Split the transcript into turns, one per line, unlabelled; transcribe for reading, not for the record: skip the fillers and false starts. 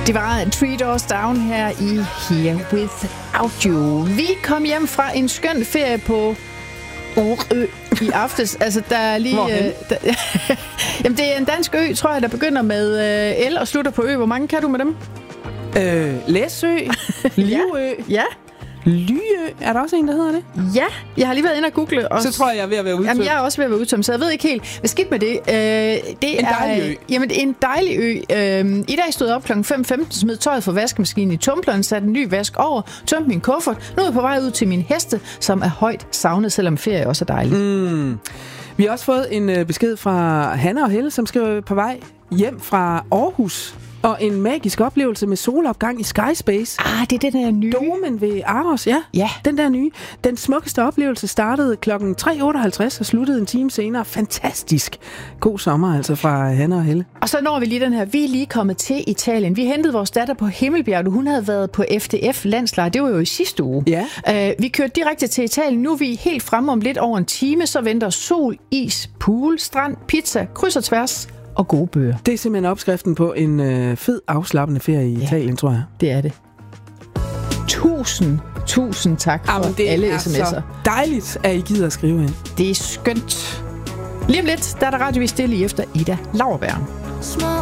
Det var Three Doors Down her i Here Without You. Vi kom hjem fra en skøn ferie på Orø i aftes. Altså, der er lige... Jamen, det er en dansk ø, tror jeg, der begynder med L og slutter på ø. Hvor mange kan du med dem?
Læsø, Livø,
Ja.
Lyø. Er der også en, der hedder det?
Ja, jeg har lige været inde og google. Og
så tror jeg er ved at være udtømt.
Jamen, jeg er også ved at være udtømt, så jeg ved ikke helt. Hvad skidt med det? Det
en dejlig ø.
Jamen, det er en dejlig ø. I dag stod jeg op kl. 5:15, smed tøjet fra vaskemaskinen i tumbleren, satte en ny vask over, tømte min kuffert. Nu er jeg på vej ud til mine heste, som er højt savnet, selvom ferie også er dejligt.
Vi har også fået en besked fra Hanna og Helle, som skriver på vej hjem fra Aarhus. Og en magisk oplevelse med solopgang i Skyspace.
Det er den der nye.
Domen ved Aros, ja.
Ja.
Den der nye. Den smukkeste oplevelse startede kl. 3:58 og sluttede en time senere. Fantastisk. God sommer altså fra Hanna og Helle.
Og så når vi lige den her. Vi er lige kommet til Italien. Vi hentede vores datter på Himmelbjerg. Hun havde været på FDF landslejr. Det var jo i sidste uge.
Ja.
Vi kørte direkte til Italien. Nu er vi helt fremme om lidt over en time. Så venter sol, is, pool, strand, pizza, kryds og tværs og gode bøger.
Det er simpelthen opskriften på en fed, afslappende ferie i Italien, tror jeg.
Det er det. Tusind tak for alle sms'er.
Det er så dejligt, at I gider at skrive ind.
Det er skønt. Lige om lidt, der er der radiovis stille efter Ida Lauerberg.
Små